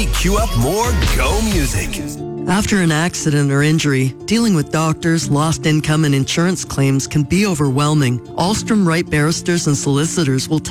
me cue up more Go music. After an accident or injury, dealing with doctors, lost income, and insurance claims can be overwhelming. Alstrom Wright barristers and solicitors will